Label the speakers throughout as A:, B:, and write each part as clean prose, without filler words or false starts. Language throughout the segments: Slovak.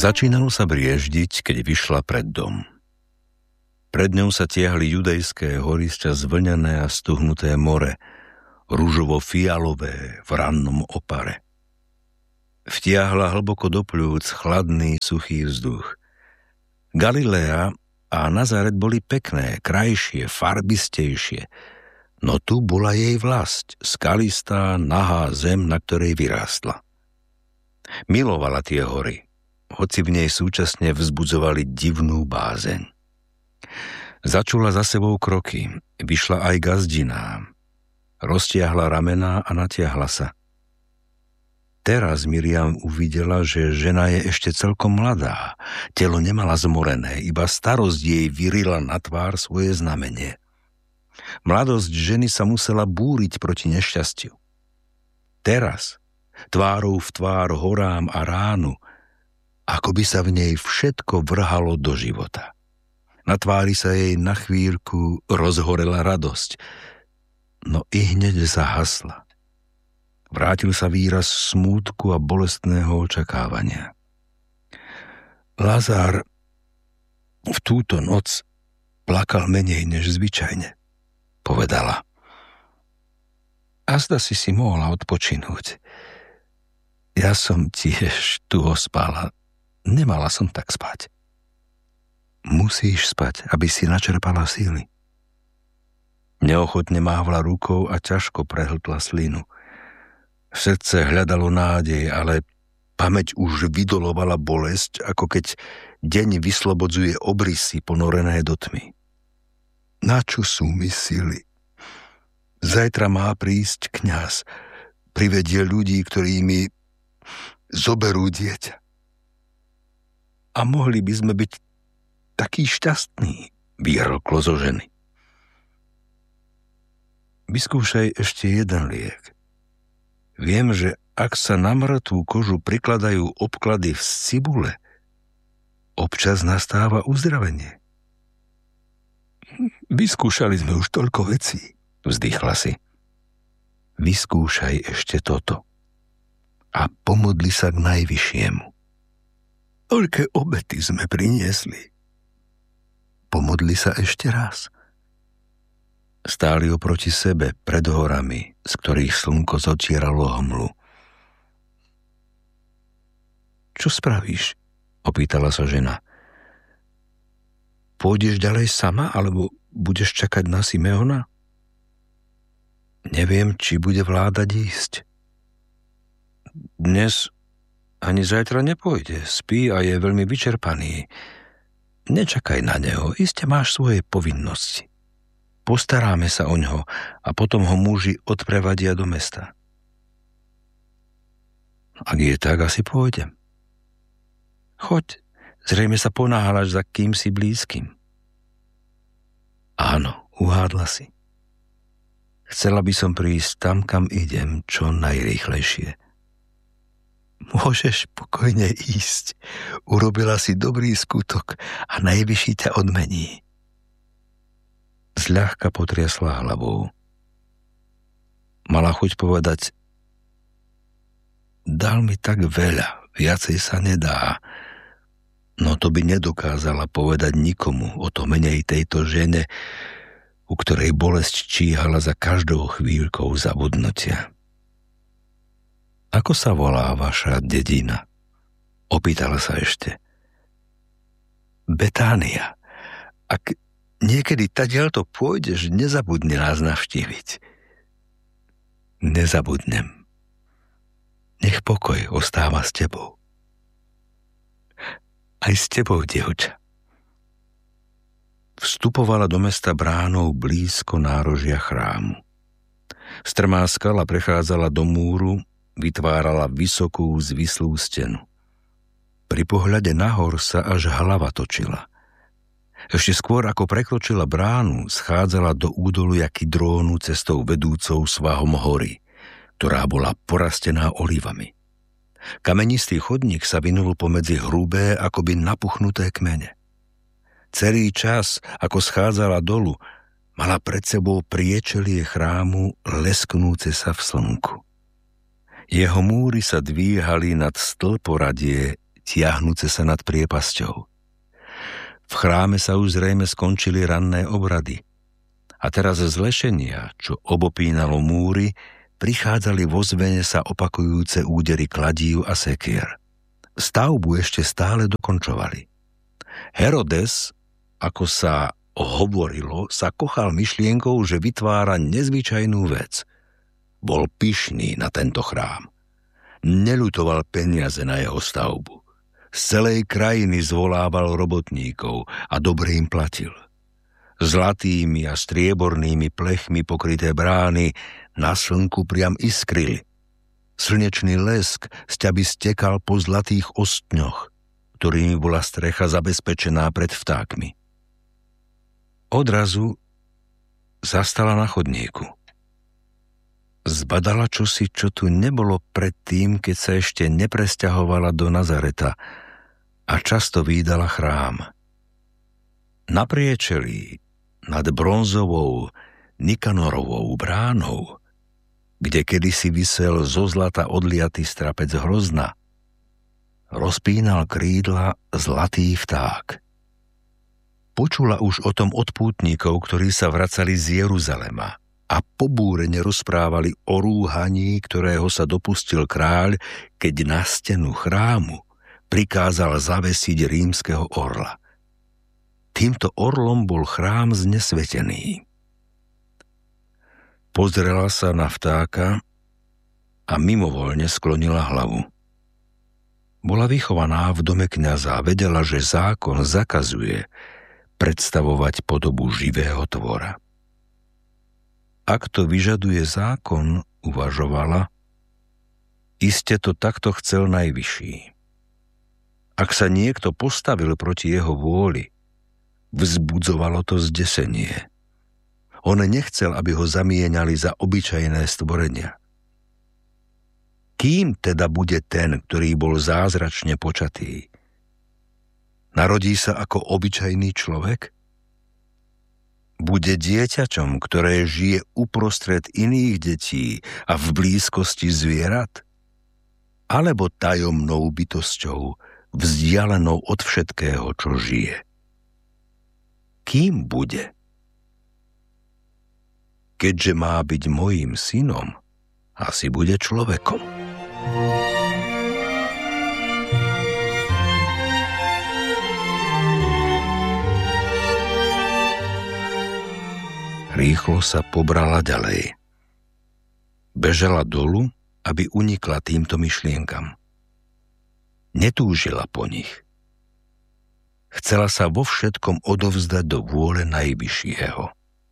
A: Začínalo sa brieždiť, keď vyšla pred dom. Pred ňou sa tiahli judejské hory zvlnené a stuhnuté more, ružovo-fialové v rannom opare. Vtiahla hlboko do pľúc chladný, suchý vzduch. Galilea a Nazaret boli pekné, krajšie, farbistejšie, no tu bola jej vlast, skalistá, nahá zem, na ktorej vyrástla. Milovala tie hory, hoci v nej súčasne vzbudzovali divnú bázeň. Začula za sebou kroky, vyšla aj gazdiná, roztiahla ramená a natiahla sa. Teraz Miriam uvidela, že žena je ešte celkom mladá, telo nemala zmorené, iba starosť jej vyrila na tvár svoje znamenie. Mladosť ženy sa musela búriť proti nešťastiu. Teraz, tvárou v tvár horám a ránu, ako by sa v nej všetko vrhalo do života. Na tvári sa jej na chvíľku rozhorela radosť, no i hneď zahasla. Vrátil sa výraz smútku a bolestného očakávania. Lazár v túto noc plakal menej než zvyčajne, povedala. Azda si mohla odpočinúť. Ja som tiež tu ospala. Nemala som tak spať. Musíš spať, aby si načerpala síly. Neochotne mávla rukou a ťažko prehltla slinu. Srdce hľadalo nádej, ale pamäť už vydolovala bolesť, ako keď deň vyslobodzuje obrysy ponorené do tmy. Na čo sú mi sily? Zajtra má prísť kňaz. Privedie ľudí, ktorí mi zoberú dieťa. A mohli by sme byť takí šťastní, výroklo zo ženy. Vyskúšaj ešte jeden liek. Viem, že ak sa na mŕtvú kožu prikladajú obklady z cibule, občas nastáva uzdravenie. Vyskúšali sme už toľko vecí, vzdychla si. Vyskúšaj ešte toto a pomodli sa k Najvyššiemu. Toľké obety sme priniesli. Pomodli sa ešte raz. Stáli oproti sebe pred horami, z ktorých slnko zotieralo hmlu. Čo spravíš? Opýtala sa žena. Pôjdeš ďalej sama, alebo budeš čakať na Simeona? Neviem, či bude vládať ísť. Dnes ani zajtra nepôjde. Spí a je veľmi vyčerpaný. Nečakaj na neho, iste máš svoje povinnosti. Postaráme sa o ňo a potom ho muži odprevadia do mesta. Ak je tak, asi pôjdem. Choď, zrejme sa ponáhľaš za kýmsi blízkym. Áno, uhádla si. Chcela by som prísť tam, kam idem, čo najrýchlejšie. Môžeš pokojne ísť. Urobila si dobrý skutok a Najvyšší ťa odmení. Zľahka potriasla hlavou. Mala chuť povedať, dal mi tak veľa, viacej sa nedá. No to by nedokázala povedať nikomu, o to menej tejto žene, u ktorej bolesť číhala za každou chvíľkou zabudnutia. Ako sa volá vaša dedina? Opýtala sa ešte. Betánia. Ak niekedy tadiaľto pôjdeš, nezabudni nás navštíviť. Nezabudnem. Nech pokoj ostáva s tebou. Aj s tebou, dievča. Vstupovala do mesta bránou blízko nárožia chrámu. Strmá skala prechádzala do múru, vytvárala vysokú zvislú stenu. Pri pohľade nahor sa až hlava točila. Ešte skôr, ako prekročila bránu, schádzala do údolu Kidrónu cestou vedúcou svahom hory, ktorá bola porastená olivami. Kamenistý chodník sa vinul pomedzi hrubé, akoby napuchnuté kmene. Celý čas, ako schádzala dolu, mala pred sebou priečelie chrámu lesknúce sa v slnku. Jeho múry sa dvíhali nad stĺporadie tiahnúce sa nad priepasťou. V chráme sa už zrejme skončili ranné obrady a teraz z lešenia, čo obopínalo múry, prichádzali vo zvene sa opakujúce údery kladív a sekier. Stavbu ešte stále dokončovali. Herodes, ako sa hovorilo, sa kochal myšlienkou, že vytvára nezvyčajnú vec. Bol pyšný na tento chrám. Neľutoval peniaze na jeho stavbu. Z celej krajiny zvolával robotníkov a dobre im platil. Zlatými a striebornými plechmi pokryté brány na slnku priam iskrili. Slnečný lesk sťaby stekal po zlatých ostňoch, ktorými bola strecha zabezpečená pred vtákmi. Odrazu zastala na chodníku. Zbadala čosi, čo tu nebolo predtým, keď sa ešte nepresťahovala do Nazareta a často vídala chrám. Na priečelí nad bronzovou Nikanorovou bránou, kde kedysi visel zo zlata odliatý strapec hrozna, rozpínal krídla zlatý vták. Počula už o tom od pútnikov, ktorí sa vracali z Jeruzalema a pobúrene rozprávali o rúhaní, ktorého sa dopustil kráľ, keď na stenu chrámu prikázal zavesiť rímskeho orla. Týmto orlom bol chrám znesvetený. Pozrela sa na vtáka a mimovoľne sklonila hlavu. Bola vychovaná v dome kňaza a vedela, že zákon zakazuje predstavovať podobu živého tvora. Ak to vyžaduje zákon, uvažovala, iste to takto chcel Najvyšší. Ak sa niekto postavil proti jeho vôli, vzbudzovalo to zdesenie. On nechcel, aby ho zamienali za obyčajné stvorenia. Kým teda bude ten, ktorý bol zázračne počatý? Narodí sa ako obyčajný človek? Bude dieťaťom, ktoré žije uprostred iných detí a v blízkosti zvierat? Alebo tajomnou bytosťou, vzdialenou od všetkého, čo žije? Kým bude? Keďže má byť mojím synom, asi bude človekom. Rýchlo sa pobrala ďalej. Bežala dolu, aby unikla týmto myšlienkam. Netúžila po nich. Chcela sa vo všetkom odovzdať do vôle Najvyššieho.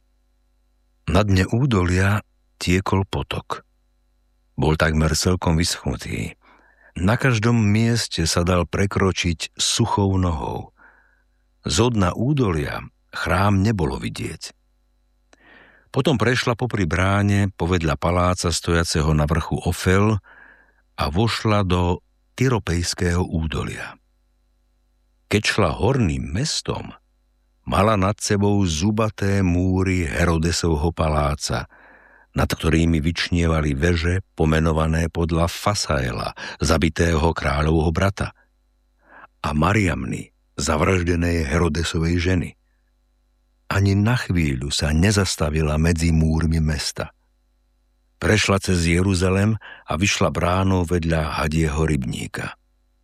A: Na dne údolia tiekol potok. Bol takmer celkom vyschnutý. Na každom mieste sa dal prekročiť suchou nohou. Z dna údolia chrám nebolo vidieť. Potom prešla popri bráne povedľa paláca stojaceho na vrchu Ofel a vošla do Tyropejského údolia. Keď šla horným mestom, mala nad sebou zubaté múry Herodesovho paláca, nad ktorými vyčnievali veže pomenované podľa Fasaela, zabitého kráľovho brata, a Mariamny, zavraždenej Herodesovej ženy. Ani na chvíľu sa nezastavila medzi múrmi mesta. Prešla cez Jeruzalem a vyšla bránou vedľa Hadieho rybníka.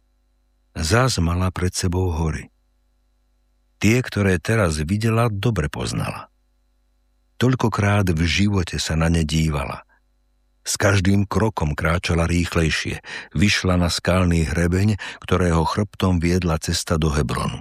A: Zás mala pred sebou hory. Tie, ktoré teraz videla, dobre poznala. Toľkokrát v živote sa na ne dívala. S každým krokom kráčala rýchlejšie, vyšla na skalný hrebeň, ktorého chrbtom viedla cesta do Hebronu.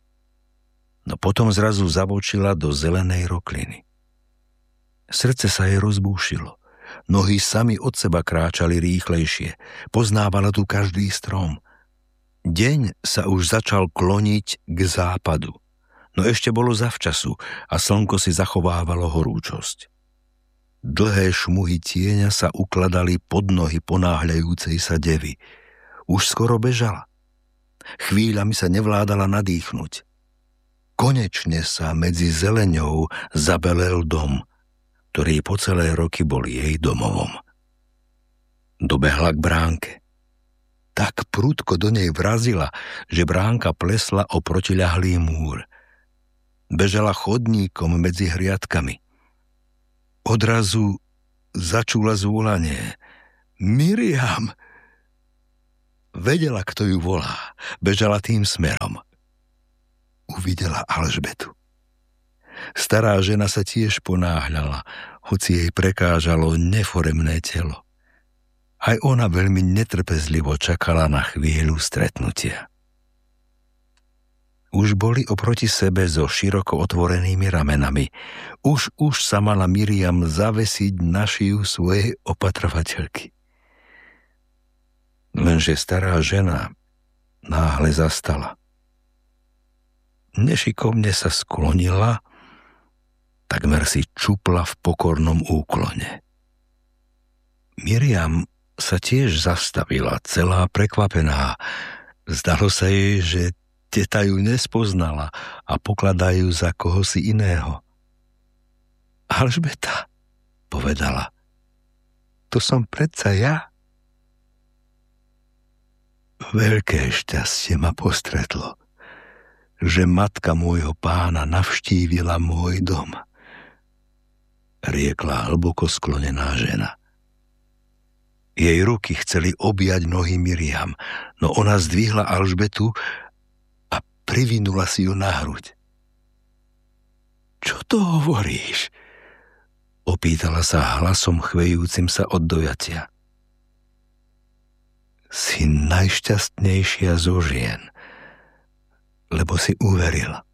A: No potom zrazu zabočila do zelenej rokliny. Srdce sa jej rozbúšilo. Nohy sami od seba kráčali rýchlejšie. Poznávala tu každý strom. Deň sa už začal kloniť k západu, no ešte bolo zavčasu a slnko si zachovávalo horúčosť. Dlhé šmuhy tieňa sa ukladali pod nohy ponáhľajúcej sa devy. Už skoro bežala. Chvíľami sa nevládala nadýchnuť. Konečne sa medzi zeleňou zabelel dom, ktorý po celé roky bol jej domovom. Dobehla k bránke. tak prudko do nej vrazila, že bránka plesla o protiľahlý múr. Bežala chodníkom medzi hriadkami. Odrazu začula zvolanie. Miriam! Vedela, kto ju volá. Bežala tým smerom. Uvidela Alžbetu. Stará žena sa tiež ponáhľala, hoci jej prekážalo neforemné telo. Aj ona veľmi netrpezlivo čakala na chvíľu stretnutia. Už boli oproti sebe so široko otvorenými ramenami. Už sa mala Miriam zavesiť na šiju svojej opatrovateľky. Lenže stará žena náhle zastala. Nešikovne sa sklonila, takmer si čupla v pokornom úklone. Miriam sa tiež zastavila, celá prekvapená. Zdalo sa jej, že teta ju nespoznala a pokladá ju za kohosi iného. Alžbeta, povedala, to som predsa ja. Veľké šťastie ma postretlo, že matka môjho pána navštívila môj dom, riekla hlboko sklonená žena. Jej ruky chceli objať nohy Miriam, no ona zdvihla Alžbetu a privinula si ju na hruď. Čo to hovoríš? Opýtala sa hlasom chvejúcim sa od dojatia. Si najšťastnejšia zo žien, lebo si uverila.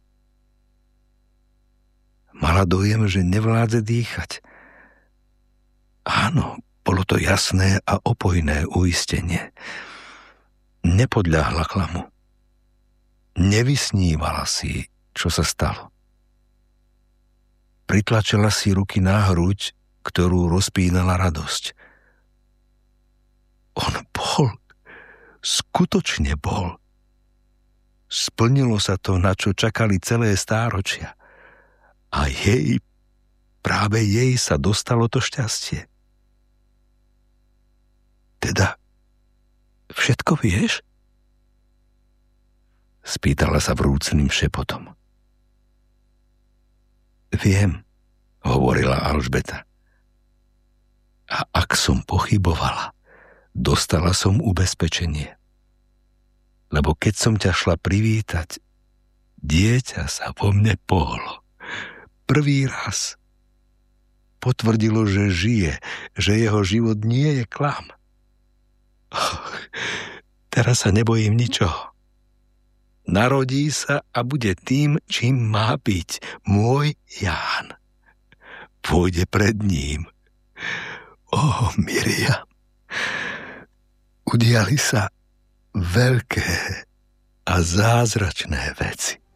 A: Mala dojem, že nevládze dýchať. Áno, bolo to jasné a opojné uistenie. Nepodľahla klamu. Nevysnívala si, čo sa stalo. Pritlačila si ruky na hruď, ktorú rozpínala radosť. On bol, skutočne bol. Splnilo sa to, na čo čakali celé stáročia. A práve jej sa dostalo to šťastie. Teda, všetko vieš? Spýtala sa vrúcným šepotom. Viem, hovorila Alžbeta. A ak som pochybovala, dostala som ubezpečenie. Lebo keď som ťa šla privítať, dieťa sa vo mne pohlo. Prvý raz. Potvrdilo, že žije, že jeho život nie je klam. Teraz sa nebojím ničoho. Narodí sa a bude tým, čím má byť. Môj Ján. Pôjde pred ním. Miriam. Udiali sa veľké a zázračné veci.